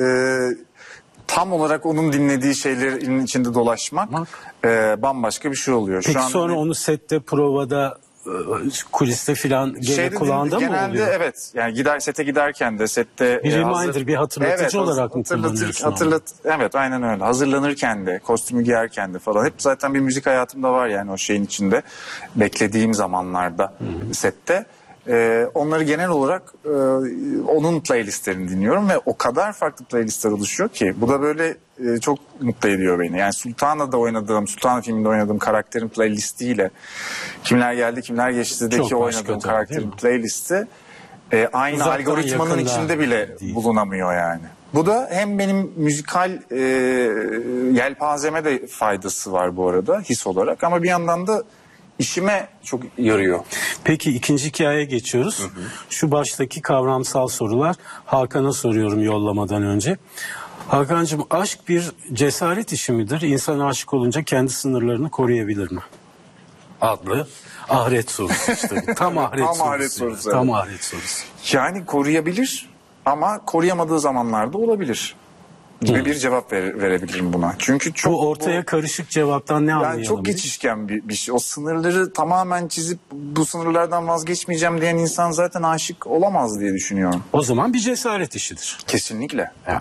tam olarak onun dinlediği şeylerin içinde dolaşmak e, bambaşka bir şey oluyor. Peki Şu an sonra onu sette, provada, kuliste filan gene kulağında mı oluyor? Genelde evet. Yani gider sete giderken de sette bir e, reminder, hazır, bir hatırlatıcı evet, olarak mı kullanıyorsun? Hatırlat, evet aynen öyle. Hazırlanırken de, kostümü giyerken de falan. Hep zaten bir müzik hayatımda var yani o şeyin içinde. Beklediğim zamanlarda Hı-hı. sette. Ee, onları genel olarak e, onun playlistlerini dinliyorum ve o kadar farklı playlistler oluşuyor ki bu da böyle e, çok mutlu ediyor beni. Yani Sultana'da oynadığım, Sultana filminde oynadığım karakterin playlistiyle Kimler Geldi Kimler Geçti'deki oynadığım karakterin playlisti e, aynı Uzaktan algoritmanın içinde bile değil. bulunamıyor yani. Bu da hem benim müzikal e, yelpazeme de faydası var bu arada his olarak ama bir yandan da İşime çok yarıyor. Peki ikinci hikayeye geçiyoruz. Hı hı. Şu baştaki kavramsal sorular Hakan'a soruyorum yollamadan önce. Hakan'cığım aşk bir cesaret işi midir? İnsan aşık olunca kendi sınırlarını koruyabilir mi? Adlı ahiret sorusu işte. Tam ahiret Tam sorusu. Ahiret sorusu Tam ahiret sorusu. Yani koruyabilir ama koruyamadığı zamanlarda olabilir. Gibi Hı. bir cevap ver, verebilirim buna. Çünkü çok bu ortaya bu, karışık cevaptan ne yani anlayalım? Çok geçişken bir, bir şey. O sınırları tamamen çizip bu sınırlardan vazgeçmeyeceğim diyen insan zaten aşık olamaz diye düşünüyorum. O zaman bir cesaret işidir. Kesinlikle. Yani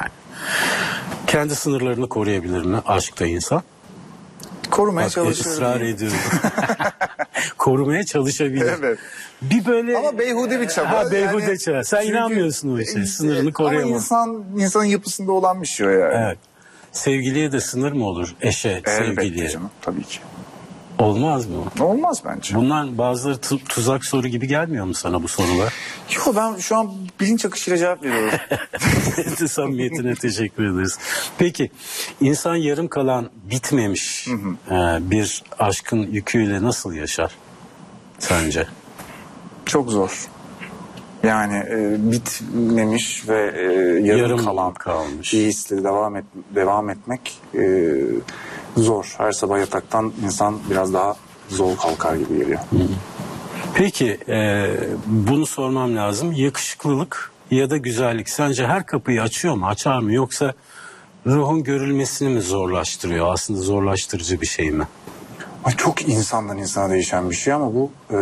kendi sınırlarını koruyabilir mi aşkta insan? Korumaya Bak, çalışıyorum. ısrar ediyorum. korumaya çalışabilir. Evet. Bir böyle ama beyhude bir çaba. Ha, beyhude yani, çaba. Sen çünkü, inanmıyorsun o işe. Sınırını koruyamaz. Ama insan, insanın yapısında olan bir şey o yani. Evet. Sevgiliye de sınır mı olur? Eşe, Elbette sevgiliye. canım, tabii ki. Olmaz mı? Olmaz bence. Bunlar bazıları tu- tuzak soru gibi gelmiyor mu sana bu sorular? Yok, ben şu an bilinç akışıyla cevap veriyorum. Samimiyetine teşekkür ederiz. Peki insan yarım kalan bitmemiş e, bir aşkın yüküyle nasıl yaşar sence? Çok zor. Yani e, bitmemiş ve e, yarım, Yarım kalan kalmış. bir hisle devam et, devam etmek e, zor. Her sabah yataktan insan biraz daha zor kalkar gibi geliyor. Peki e, bunu sormam lazım. Yakışıklılık ya da güzellik sence her kapıyı açıyor mu, açar mı, yoksa ruhun görülmesini mi zorlaştırıyor? Aslında zorlaştırıcı bir şey mi? Ay, çok insandan insana değişen bir şey ama bu e,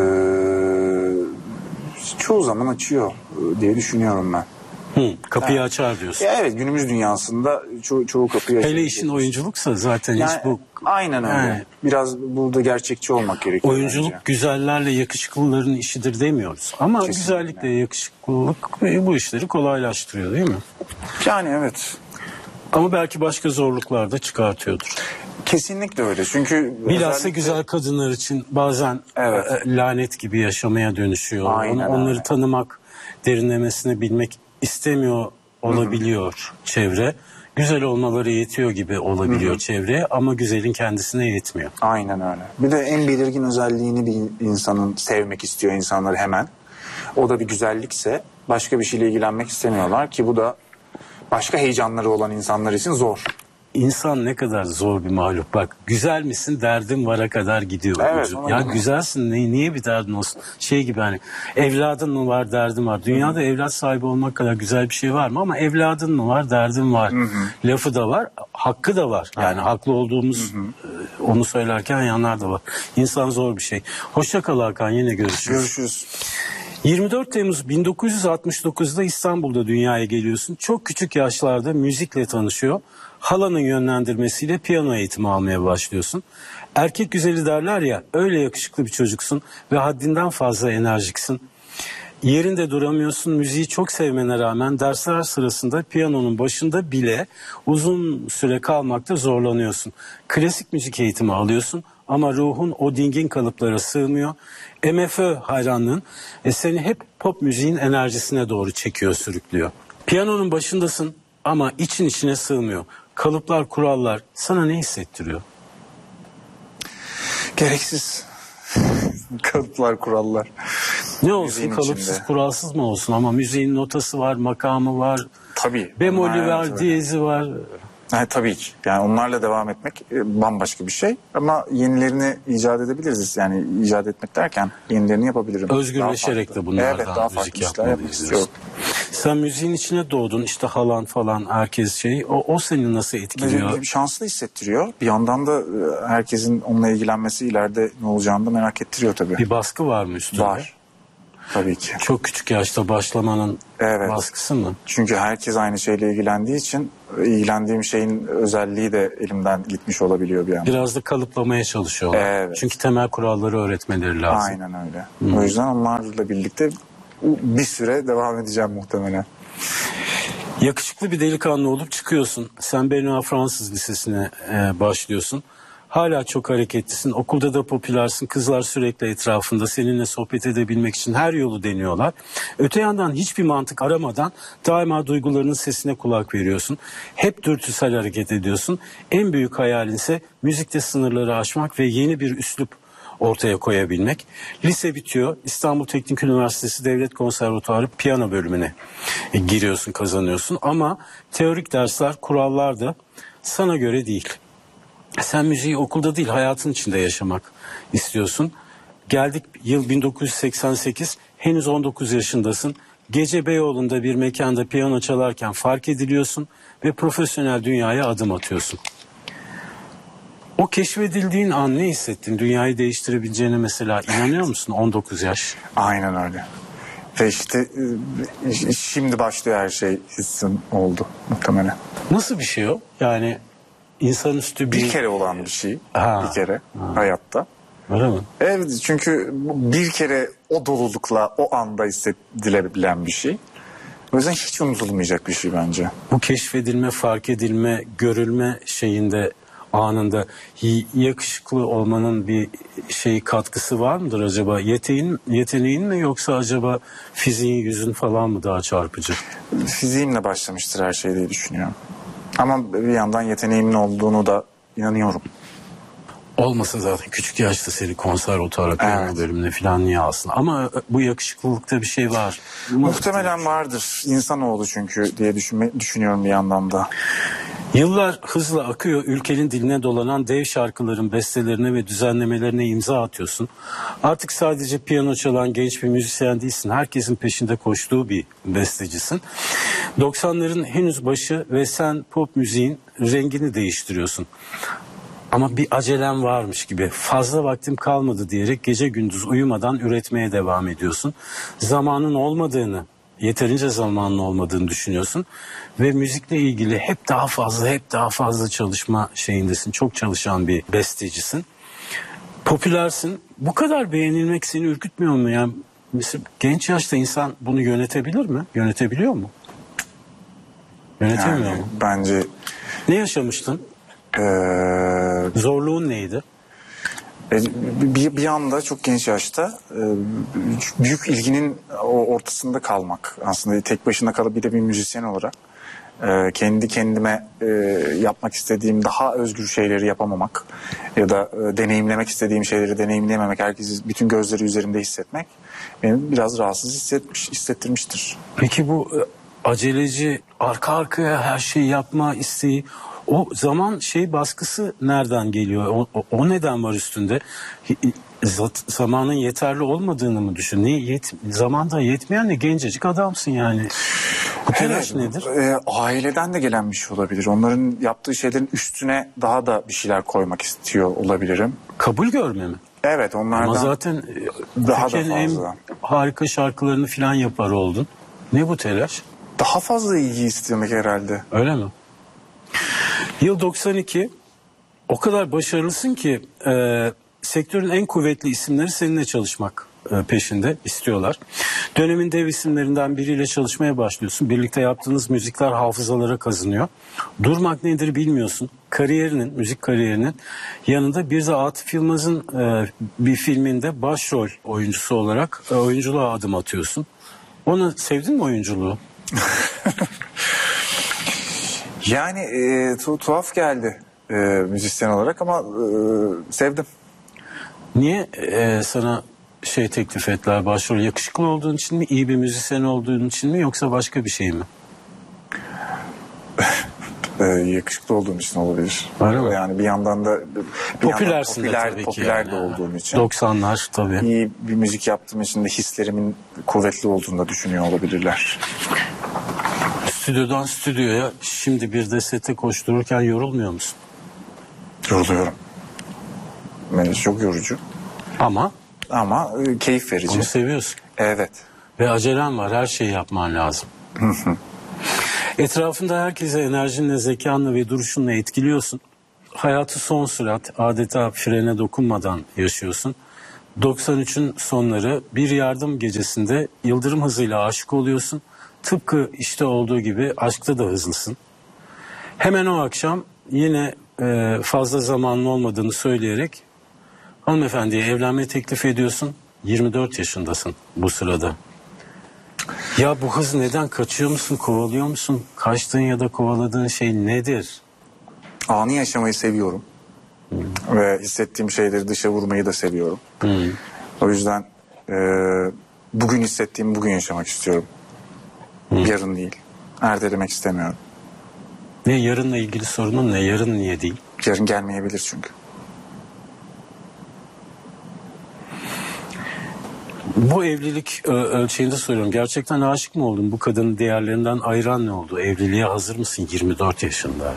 çoğu zaman açıyor diye düşünüyorum ben. Hı, kapıyı Ha. açar diyorsun. Ya evet, günümüz dünyasında ço- çoğu kapıyı açıyor. Hele işin oyunculuksa zaten Yani, hiç bu... aynen öyle. He. Biraz burada gerçekçi olmak gerekiyor. Oyunculuk bence. güzellerle yakışıklıların işidir demiyoruz. Ama Kesinlikle. güzellikle yakışıklılık bu işleri kolaylaştırıyor değil mi? Yani evet. Ama belki başka zorluklar da çıkartıyordur. Kesinlikle öyle. Çünkü Bilhassa özellikle- güzel kadınlar için bazen Evet. e, lanet gibi yaşamaya dönüşüyor. Aynen Onu- Onları öyle. tanımak, derinlemesine bilmek istemiyor olabiliyor çevre. Güzel olmaları yetiyor gibi olabiliyor çevreye ama güzelin kendisine yetmiyor. Aynen öyle. Bir de en belirgin özelliğini bir insanın sevmek istiyor insanları hemen. O da bir güzellikse başka bir şeyle ilgilenmek istemiyorlar ki bu da başka heyecanları olan insanlar için zor. İnsan ne kadar zor bir mahluk. Bak, güzel misin, derdin vara kadar gidiyor. Evet, ucu. ona Ya göre. güzelsin, ne, niye bir derdin olsun? Şey gibi hani evladın mı var, derdin var. Dünyada evlat sahibi olmak kadar güzel bir şey var mı? Ama evladın mı var, derdin var. Lafı da var, hakkı da var. Yani haklı olduğumuz e, onu söylerken yanlar da var. İnsan zor bir şey. Hoşça kal Hakan, yine görüşürüz. Görüşürüz. yirmi dört Temmuz bin dokuz yüz altmış dokuzda İstanbul'da dünyaya geliyorsun. Çok küçük yaşlarda müzikle tanışıyor. Halanın yönlendirmesiyle piyano eğitimi almaya başlıyorsun. Erkek güzeli derler ya, öyle yakışıklı bir çocuksun ve haddinden fazla enerjiksin. Yerinde duramıyorsun, müziği çok sevmene rağmen dersler sırasında piyanonun başında bile uzun süre kalmakta zorlanıyorsun. Klasik müzik eğitimi alıyorsun ama ruhun o dingin kalıplara sığmıyor. M F Ö hayranlığın e, seni hep pop müziğin enerjisine doğru çekiyor, sürüklüyor. Piyanonun başındasın ama için içine sığmıyor. Kalıplar, kurallar sana ne hissettiriyor? Gereksiz. Kalıplar, kurallar. Ne olsun, Müziğin kalıpsız, içinde. kuralsız mı olsun? Ama müziğin notası var, makamı var, Tabii. bemolü Onlar var, evet. diyezi var. Ha, tabii ki. Yani onlarla devam etmek e, bambaşka bir şey. Ama yenilerini icat edebiliriz. Yani icat etmek derken yenilerini yapabilirim. Özgürleşerek Daha farklı. de bunlardan evet, daha farklı müzik işler yapmalıyız yapmak diyorsun. istiyorum. Sen müziğin içine doğdun, işte halan falan, herkes şey. O, o seni nasıl etkiliyor? Beni şanslı hissettiriyor. Bir yandan da e, herkesin onunla ilgilenmesi ileride ne olacağını da merak ettiriyor tabii. Bir baskı var mı üstünde? Var. Tabii ki. Çok küçük yaşta başlamanın Evet. baskısı mı? Çünkü herkes aynı şeyle ilgilendiği için e, ilgilendiğim şeyin özelliği de elimden gitmiş olabiliyor bir yandan. Biraz da kalıplamaya çalışıyorlar. Evet. Çünkü temel kuralları öğretmeleri lazım. Aynen öyle. O yüzden onlarla birlikte bir süre devam edeceğim muhtemelen. Yakışıklı bir delikanlı olup çıkıyorsun. Sen Benoît Fransız Lisesi'ne e, başlıyorsun. Hala çok hareketlisin. Okulda da popülersin. Kızlar sürekli etrafında. Seninle sohbet edebilmek için her yolu deniyorlar. Öte yandan hiçbir mantık aramadan daima duygularının sesine kulak veriyorsun. Hep dürtüsel hareket ediyorsun. En büyük hayalinse müzikte sınırları aşmak ve yeni bir üslup ortaya koyabilmek. Lise bitiyor. İstanbul Teknik Üniversitesi Devlet Konservatuarı piyano bölümüne e, giriyorsun, kazanıyorsun. Ama teorik dersler, kurallar da sana göre değil. Sen müziği okulda değil, hayatın içinde yaşamak istiyorsun. Geldik yıl bin dokuz yüz seksen sekiz, henüz on dokuz yaşındasın. Gece Beyoğlu'nda bir mekanda piyano çalarken fark ediliyorsun ve profesyonel dünyaya adım atıyorsun. O keşfedildiğin an ne hissettin? Dünyayı değiştirebileceğine mesela inanıyor musun? on dokuz yaş. Aynen öyle. Ve işte e, şimdi başlıyor her şey, hissim oldu muhtemelen. Nasıl bir şey o? Yani insanüstü bir... Bir kere olan bir şey. Ha. Bir kere hayatta. Öyle mi? Evet, çünkü bir kere o dolulukla o anda hissedilebilen bir şey. O yüzden hiç unutulmayacak bir şey bence. Bu keşfedilme, fark edilme, görülme şeyinde, anında yakışıklı olmanın bir şey katkısı var mıdır acaba? Yeteğin, yeteneğin mi yoksa acaba fiziğin, yüzün falan mı daha çarpıcı? Fiziğimle başlamıştır her şey diye düşünüyorum. Ama bir yandan yeteneğimin olduğunu da inanıyorum. Olmasa zaten küçük yaşta seni konservatuara piyano evet. bölümüne falan niye alsın? Ama bu yakışıklılıkta bir şey var. Muhtemelen vardır. İnsanoğlu çünkü diye düşünme, düşünüyorum bir yandan da. Yıllar hızla akıyor. Ülkenin diline dolanan dev şarkıların bestelerine ve düzenlemelerine imza atıyorsun. Artık sadece piyano çalan genç bir müzisyen değilsin. Herkesin peşinde koştuğu bir bestecisin. doksanların henüz başı ve sen pop müziğin rengini değiştiriyorsun. Ama bir acelem varmış gibi, fazla vaktim kalmadı diyerek gece gündüz uyumadan üretmeye devam ediyorsun. Zamanın olmadığını, yeterince zamanın olmadığını düşünüyorsun. Ve müzikle ilgili hep daha fazla, hep daha fazla çalışma şeyindesin. Çok çalışan bir bestecisin. Popülersin. Bu kadar beğenilmek seni ürkütmüyor mu? Yani mesela genç yaşta insan bunu yönetebilir mi? Yönetebiliyor mu? Yönetemiyor yani, mu? Bence... Ne yaşamıştın? Ee, Zorluğun neydi? Bir, bir anda çok genç yaşta büyük ilginin ortasında kalmak. Aslında tek başına kalıp bir de bir müzisyen olarak kendi kendime yapmak istediğim daha özgür şeyleri yapamamak ya da deneyimlemek istediğim şeyleri deneyimleyememek, herkesi bütün gözleri üzerimde hissetmek beni biraz rahatsız hissetmiş, hissettirmiştir. Peki bu aceleci, arka arkaya her şeyi yapma isteği, o zaman şey baskısı nereden geliyor? O, o, o neden var üstünde? Zamanın yeterli olmadığını mı düşün? Niye yet, zamanda yetmeyen de gencecik adamsın yani. Bu telaş evet, nedir? E, aileden de gelen bir şey olabilir. Onların yaptığı şeylerin üstüne daha da bir şeyler koymak istiyor olabilirim. Kabul görme mi? Evet, onlardan ama zaten daha da fazla. En harika şarkılarını falan yapar oldun. Ne bu telaş? Daha fazla ilgi istemek herhalde. Öyle mi? Yıl doksan iki, o kadar başarılısın ki e, sektörün en kuvvetli isimleri seninle çalışmak e, peşinde istiyorlar. Dönemin dev isimlerinden biriyle çalışmaya başlıyorsun. Birlikte yaptığınız müzikler hafızalara kazınıyor. Durmak nedir bilmiyorsun. Kariyerinin, müzik kariyerinin yanında bir de Atıf Yılmaz'ın e, bir filminde başrol oyuncusu olarak e, oyunculuğa adım atıyorsun. Onu sevdin mi oyunculuğu? Yani e, tu- tuhaf geldi e, müzisyen olarak ama e, sevdim. Niye e, sana şey teklif ettiler, başrol yakışıklı olduğun için mi, iyi bir müzisyen olduğun için mi, yoksa başka bir şey mi? e, yakışıklı olduğum için olabilir. Öyle mi? Yani bir yandan da bir popülersin yandan popüler, de tabii popüler ki de yani. olduğum için. doksanlar tabii. İyi bir müzik yaptığım için de hislerimin kuvvetli olduğunu da düşünüyor olabilirler. Stüdyodan stüdyoya şimdi bir de sete koştururken yorulmuyor musun? Yoruluyorum. Bence çok yorucu. Ama? Ama e, keyif verici. Onu seviyorsun. Evet. Ve acelen var, her şeyi yapman lazım. Etrafında herkese enerjinle, zekanla ve duruşunla etkiliyorsun. Hayatı son sürat, adeta frene dokunmadan yaşıyorsun. doksan üçün sonları bir yardım gecesinde yıldırım hızıyla aşık oluyorsun. Tıpkı işte olduğu gibi aşkta da hızlısın. Hemen o akşam yine e, fazla zamanın olmadığını söyleyerek hanımefendiye evlenme teklif ediyorsun. yirmi dört yaşındasın bu sırada. Ya bu hız neden? Kaçıyor musun? Kovalıyor musun? Kaçtığın ya da kovaladığın şey nedir? Anı yaşamayı seviyorum. Hmm. Ve hissettiğim şeyleri dışa vurmayı da seviyorum. Hmm. O yüzden e, bugün hissettiğimi bugün yaşamak istiyorum. Hmm. Yarın değil. Ertelemek istemiyorum. Ne yarınla ilgili sorunun ne? Yarın niye değil? Yarın gelmeyebilir çünkü. Bu evlilik ölçeğinde soruyorum. Gerçekten aşık mı oldun? Bu kadının diğerlerinden ayıran ne oldu? Evliliğe hazır mısın yirmi dört yaşında?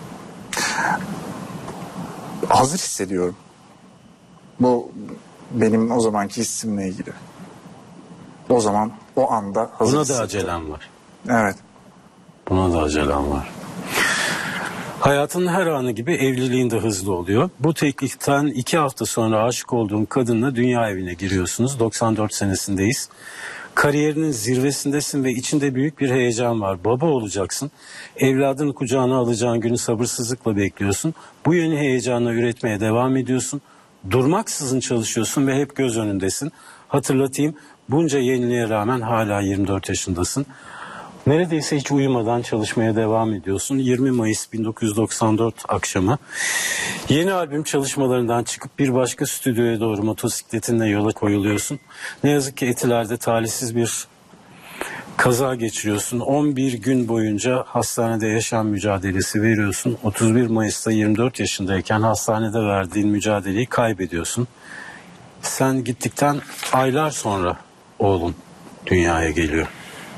Hazır hissediyorum. Bu benim o zamanki hissimle ilgili. O zaman o anda hazır. Buna da acelem var. Evet. Buna da acelem var. Hayatının her anı gibi evliliğin de hızlı oluyor. Bu tekliften iki hafta sonra aşık olduğun kadınla dünya evine giriyorsunuz. doksan dört senesindeyiz. Kariyerinin zirvesindesin ve içinde büyük bir heyecan var. Baba olacaksın. Evladını kucağına alacağın günü sabırsızlıkla bekliyorsun. Bu yeni heyecanla üretmeye devam ediyorsun. Durmaksızın çalışıyorsun ve hep göz önündesin. Hatırlatayım, bunca yeniliğe rağmen hala yirmi dört yaşındasın. Neredeyse hiç uyumadan çalışmaya devam ediyorsun. yirmi Mayıs bin dokuz yüz doksan dört akşamı yeni albüm çalışmalarından çıkıp bir başka stüdyoya doğru motosikletinle yola koyuluyorsun. Ne yazık ki Etiler'de talihsiz bir kaza geçiriyorsun. on bir gün boyunca hastanede yaşam mücadelesi veriyorsun. otuz bir Mayıs'ta yirmi dört yaşındayken hastanede verdiğin mücadeleyi kaybediyorsun. Sen gittikten aylar sonra oğlun dünyaya geliyor.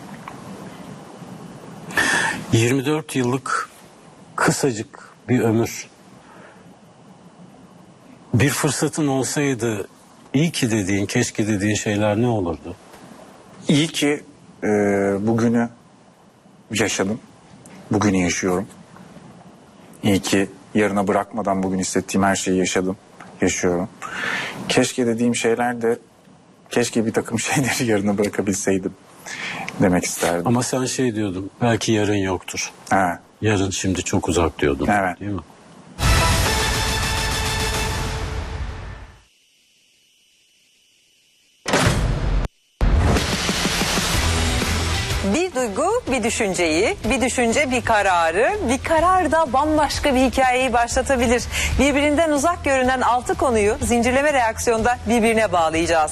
yirmi dört yıllık kısacık bir ömür. Bir fırsatın olsaydı iyi ki dediğin, keşke dediğin şeyler ne olurdu? İyi ki e, bugünü yaşadım. Bugünü yaşıyorum. İyi ki yarına bırakmadan bugün hissettiğim her şeyi yaşadım. Yaşıyorum. Keşke dediğim şeyler de, keşke bir takım şeyleri yarına bırakabilseydim demek isterdim. Ama sen şey diyordun, belki yarın yoktur. Evet. Yarın şimdi çok uzak diyordun. Evet. Değil mi? Bir duygu bir düşünceyi, bir düşünce bir kararı, bir karar da bambaşka bir hikayeyi başlatabilir. Birbirinden uzak görünen altı konuyu zincirleme reaksiyonda birbirine bağlayacağız.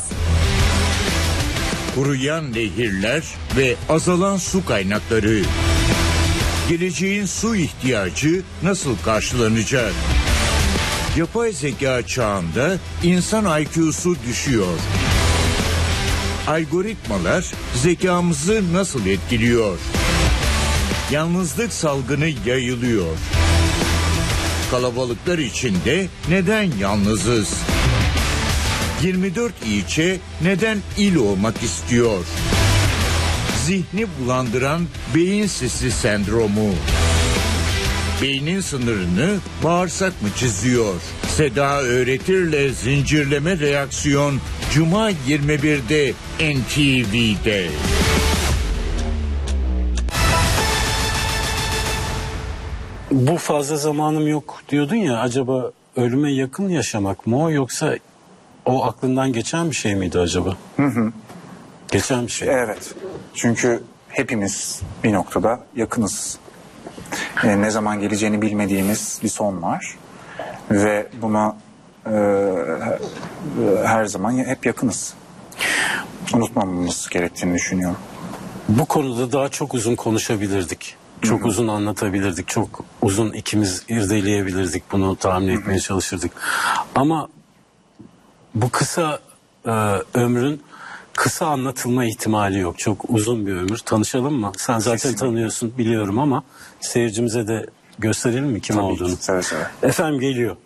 Kuruyan nehirler ve azalan su kaynakları. Geleceğin su ihtiyacı nasıl karşılanacak? Yapay zeka çağında insan I Q'su düşüyor. Algoritmalar zekamızı nasıl etkiliyor? Yalnızlık salgını yayılıyor. Kalabalıklar içinde neden yalnızız? yirmi dört ilçe neden il olmak istiyor? Zihni bulandıran beyin sisi sendromu. Beynin sınırını bağırsak mı çiziyor? Seda Öğretir'le zincirleme reaksiyon Cuma yirmi birde N T V'de. Bu fazla zamanım yok diyordun ya, acaba ölüme yakın yaşamak mı o, yoksa o aklından geçen bir şey miydi acaba? Hı hı. Geçen bir şey. Evet. Çünkü hepimiz bir noktada yakınız. Ee, ne zaman geleceğini bilmediğimiz bir son var. Ve buna e, her zaman hep yakınız. Unutmamamız gerektiğini düşünüyorum. Bu konuda daha çok uzun konuşabilirdik. Çok Hı-hı. uzun anlatabilirdik. Çok uzun ikimiz irdeleyebilirdik. Bunu tahmin Hı-hı. etmeye çalışırdık. Ama bu kısa e, ömrün kısa anlatılma ihtimali yok. Çok uzun bir ömür. Tanışalım mı? Sen zaten Kesinlikle. tanıyorsun, biliyorum, ama seyircimize de gösterelim mi kim Tabii olduğunu? Ki, seve seve. Efendim geliyor.